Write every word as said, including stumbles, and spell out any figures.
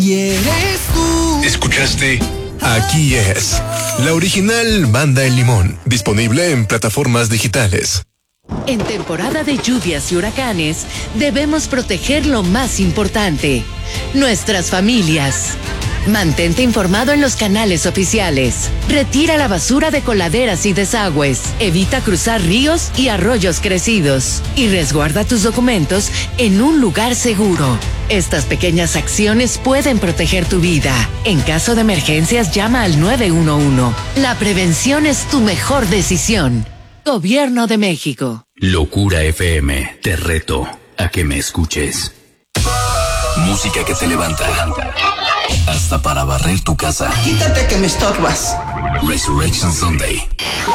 Y eres tú. ¿Escuchaste? Aquí es la original Banda El Limón, disponible en plataformas digitales. En temporada de lluvias y huracanes, debemos proteger lo más importante, nuestras familias. Mantente informado en los canales oficiales. Retira la basura de coladeras y desagües. Evita cruzar ríos y arroyos crecidos. Y resguarda tus documentos en un lugar seguro. Estas pequeñas acciones pueden proteger tu vida. En caso de emergencias, llama al nueve uno uno. La prevención es tu mejor decisión. Gobierno de México. Locura F M, te reto a que me escuches. Música que te levanta. Hasta para barrer tu casa. Quítate que me estorbas. Resurrection Sunday.